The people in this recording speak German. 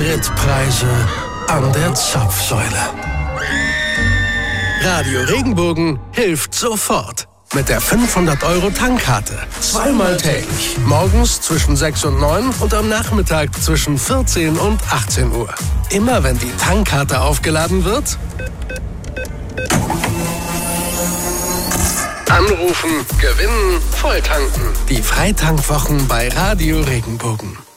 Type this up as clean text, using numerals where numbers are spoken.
Spritpreise an der Zapfsäule. Radio Regenbogen hilft sofort. Mit der 500-Euro-Tankkarte. Zweimal täglich. Morgens zwischen 6 und 9 und am Nachmittag zwischen 14 und 18 Uhr. Immer wenn die Tankkarte aufgeladen wird, anrufen, gewinnen, volltanken. Die Freitankwochen bei Radio Regenbogen.